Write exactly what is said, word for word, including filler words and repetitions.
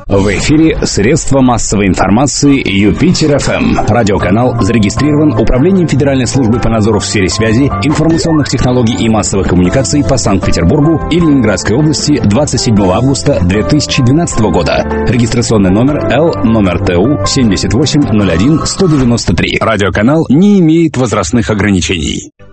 В эфире средства массовой информации Юпитер-ФМ. Радиоканал зарегистрирован Управлением Федеральной службы по надзору в сфере связи, информационных технологий и массовых коммуникаций по Санкт-Петербургу и Ленинградской области двадцать седьмого августа две тысячи двенадцатого года. Регистрационный номер Л, номер Т У семьдесят восемь ноль один сто девяносто три. Радиоканал не имеет возрастных ограничений.